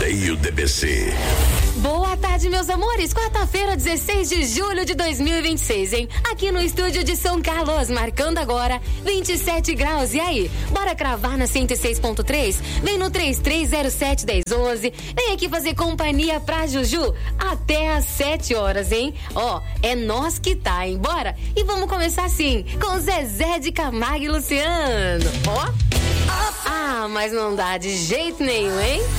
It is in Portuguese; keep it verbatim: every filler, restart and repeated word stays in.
Rodeio D B C. Boa tarde, meus amores. Quarta-feira, dezesseis de julho de dois mil e vinte e seis, hein? Aqui no estúdio de São Carlos, marcando agora vinte e sete graus. E aí, bora cravar na cento e seis ponto três? Vem no três três zero sete, um zero um um. Vem aqui fazer companhia pra Juju até às sete horas, hein? Ó, é nós que tá, hein? Bora? E vamos começar assim, com Zezé de Camargo e Luciano. Ó. Ah, mas não dá de jeito nenhum, hein?